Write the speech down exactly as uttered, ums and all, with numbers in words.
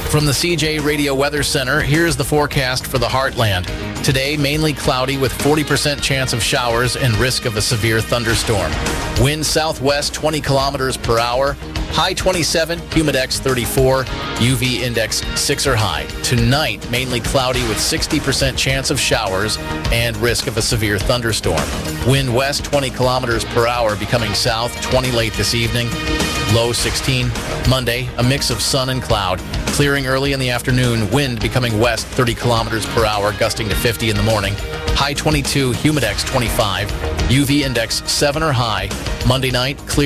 From the C J Radio Weather Center, here's the forecast for the Heartland. Today, mainly cloudy with forty percent chance of showers and risk of a severe thunderstorm. Wind southwest twenty kilometers per hour. High twenty-seven, humidex thirty-four, U V index six or high. Tonight, mainly cloudy with sixty percent chance of showers and risk of a severe thunderstorm. Wind west twenty kilometers per hour, becoming south twenty late this evening. Low sixteen. Monday, a mix of sun and cloud. Clearing early in the afternoon, wind becoming west thirty kilometers per hour, gusting to fifty in the morning. High twenty-two, humidex twenty-five, U V index seven or high. Monday night, clear.